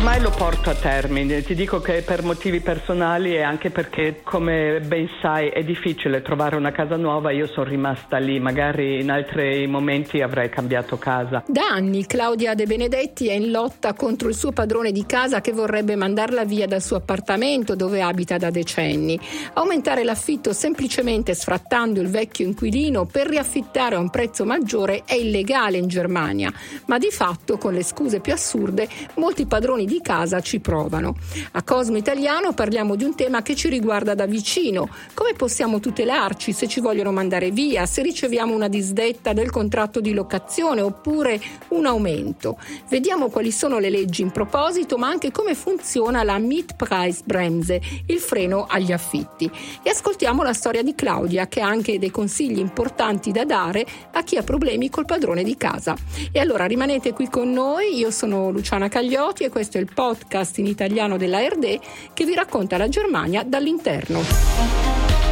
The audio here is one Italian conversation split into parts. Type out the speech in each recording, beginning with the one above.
Ormai lo porto a termine, ti dico che per motivi personali e anche perché, come ben sai, è difficile trovare una casa nuova. Io sono rimasta lì, magari in altri momenti avrei cambiato casa. Da anni Claudia De Benedetti è in lotta contro il suo padrone di casa che vorrebbe mandarla via dal suo appartamento dove abita da decenni. Aumentare l'affitto semplicemente sfrattando il vecchio inquilino per riaffittare a un prezzo maggiore è illegale in Germania, ma di fatto, con le scuse più assurde, molti padroni di casa ci provano. A Cosmo Italiano parliamo di un tema che ci riguarda da vicino. Come possiamo tutelarci se ci vogliono mandare via, se riceviamo una disdetta del contratto di locazione oppure un aumento? Vediamo quali sono le leggi in proposito, ma anche come funziona la Mietpreisbremse, il freno agli affitti. E ascoltiamo la storia di Claudia, che ha anche dei consigli importanti da dare a chi ha problemi col padrone di casa. E allora rimanete qui con noi, io sono Luciana Cagliotti e questo è il podcast in italiano della ARD che vi racconta la Germania dall'interno.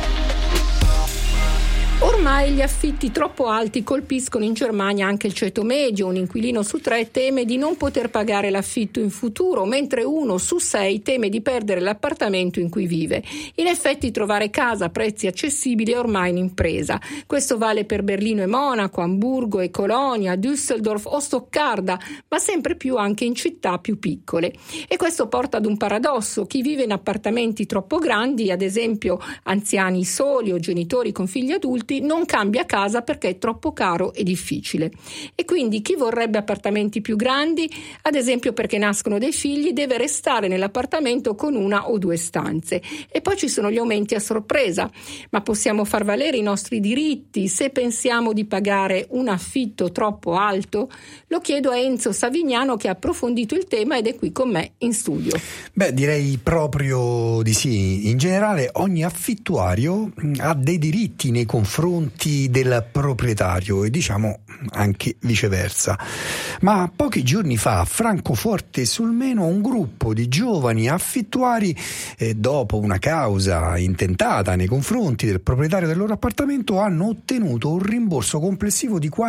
Ormai gli affitti troppo alti colpiscono in Germania anche il ceto medio. Un inquilino su 3 teme di non poter pagare l'affitto in futuro, mentre 1 su 6 teme di perdere l'appartamento in cui vive. In effetti trovare casa a prezzi accessibili è ormai un'impresa. Questo vale per Berlino e Monaco, Amburgo e Colonia, Düsseldorf o Stoccarda, ma sempre più anche in città più piccole. E questo porta ad un paradosso. Chi vive in appartamenti troppo grandi, ad esempio anziani soli o genitori con figli adulti, non cambia casa perché è troppo caro e difficile. E quindi chi vorrebbe appartamenti più grandi, ad esempio perché nascono dei figli, deve restare nell'appartamento con 1 o 2 stanze. E poi ci sono gli aumenti a sorpresa. Ma possiamo far valere i nostri diritti se pensiamo di pagare un affitto troppo alto? Lo chiedo a Enzo Savignano, che ha approfondito il tema ed è qui con me in studio. Direi proprio di sì. In generale ogni affittuario ha dei diritti nei confronti del proprietario e diciamo anche viceversa. Ma pochi giorni fa a Francoforte sul Meno un gruppo di giovani affittuari, dopo una causa intentata nei confronti del proprietario del loro appartamento, hanno ottenuto un rimborso complessivo di